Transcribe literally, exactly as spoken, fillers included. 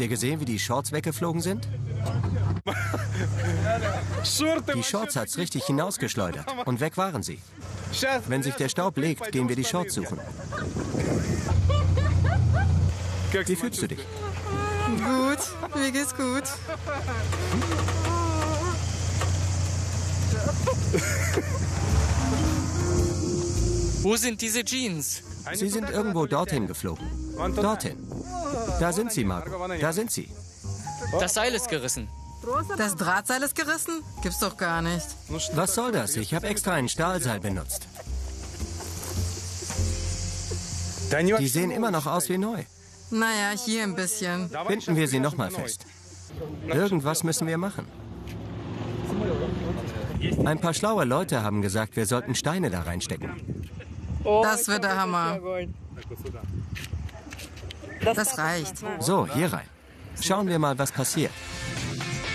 ihr gesehen, wie die Shorts weggeflogen sind? Die Shorts hat's richtig hinausgeschleudert und weg waren sie. Wenn sich der Staub legt, gehen wir die Shorts suchen. Wie fühlst du dich? Gut, mir geht's gut. Wo sind diese Jeans? Sie sind irgendwo dorthin geflogen. Dorthin. Da sind sie, Marco. Da sind sie. Das Seil ist gerissen. Das Drahtseil ist gerissen? Gibt's doch gar nicht. Was soll das? Ich habe extra ein Stahlseil benutzt. Die sehen immer noch aus wie neu. Naja, hier ein bisschen. Binden wir sie nochmal fest. Irgendwas müssen wir machen. Ein paar schlaue Leute haben gesagt, wir sollten Steine da reinstecken. Das wird der Hammer. Das reicht. So, hier rein. Schauen wir mal, was passiert.